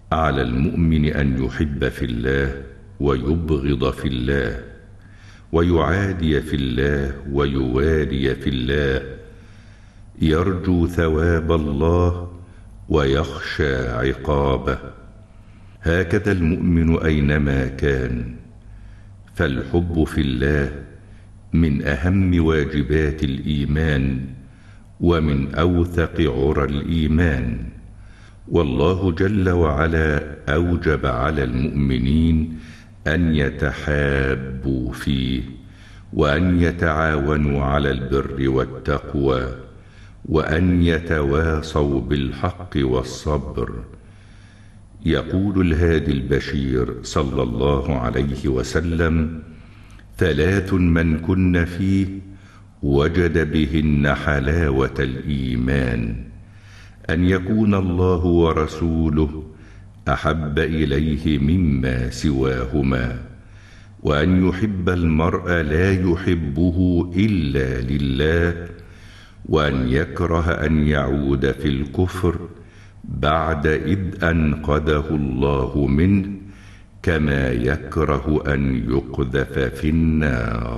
على المؤمن أن يحب في الله ويبغض في الله، ويعادي في الله ويوالي في الله، يرجو ثواب الله ويخشى عقابه. هكذا المؤمن أينما كان. فالحب في الله من أهم واجبات الإيمان ومن أوثق عرى الإيمان. والله جل وعلا أوجب على المؤمنين أن يتحابوا فيه، وأن يتعاونوا على البر والتقوى، وأن يتواصوا بالحق والصبر. يقول الهادي البشير صلى الله عليه وسلم: 3 من كن فيه وجد بهن حلاوة الإيمان: أن يكون الله ورسوله أحب إليه مما سواهما، وأن يحب المرء لا يحبه إلا لله، وأن يكره أن يعود في الكفر بعد إذ أنقذه الله منه، كما يكره أن يقذف في النار.